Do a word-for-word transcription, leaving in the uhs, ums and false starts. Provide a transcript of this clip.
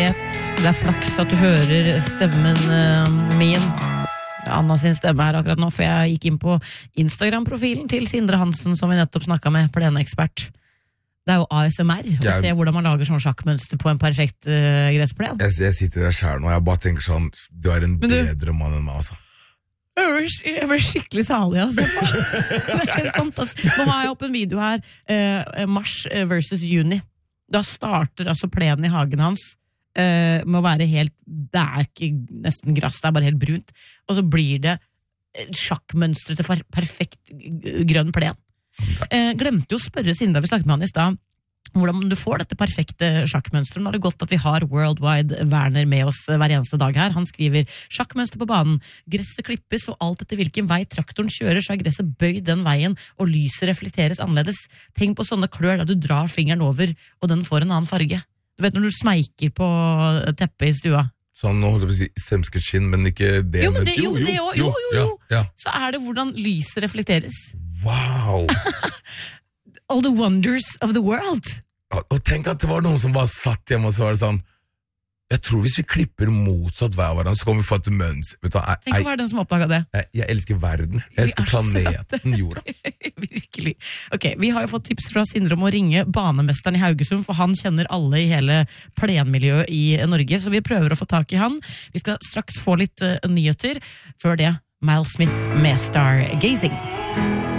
vet, det er flaks at du hører stemmen uh, min. Anna sin stemme her akkurat nå, for jeg gikk inn på Instagram-profilen til Sindre Hansen, som vi nettopp snakket med, plenekspert. Det er jo A S M R, å jeg, se hvordan man lager sånn sjakkmønster på en perfekt uh, gressplen. Jeg, jeg sitter der selv nå, og jeg bare tenker sånn, du er en du, bedre mann enn meg, altså. Jeg ble skikkelig salig å se på. Det er helt fantastisk. Nå har jeg opp en video her, uh, mars versus juni. Da starter altså plenen i hagen hans uh, med å være helt, det er ikke nesten grass, det er bare helt brunt. Og så blir det sjakkmønster til perfekt grønn plen. Uh, glemte jo å spørre Sindre, vi snakket med han i sted, hvordan du får dette perfekte sjakkmønsteret. Nå er det godt at vi har Worldwide Werner med oss hver eneste dag her. Han skriver, sjakkmønster på banen, gresset klippes, og alt etter hvilken vei traktoren kjører, så er gresset bøyd den veien, og lyset reflekteres annerledes. Tenk på sånne klør der du drar fingeren over, og den får en annen farge. Du vet når du smeiker på teppet i stua. Sånn, nå holdt jeg på å si semsket skinn, men ikke det. Jo, men det, jo, jo, det, jo, jo, jo, jo. Ja, ja. Så er det hvordan lyset reflekteres. Wow! All the wonders of the world. Og tenk at det var noen som bare satt hjemme og så var det sånn, jeg tror hvis vi klipper motsatt hver hverandre, så kommer vi få et mønster. Vet du, jeg, tenk å være den som oppdaget det. Jeg, jeg elsker verden. Jeg elsker planeten jorda. Virkelig. Ok, vi har jo fått tips fra Sindre om å ringe banemesteren i Haugesund, for han kjenner alle i hele plenmiljøet i Norge, så vi prøver å få tak i han. Vi skal straks få litt uh, nyheter. Før det, Miles Smith med Stargazing.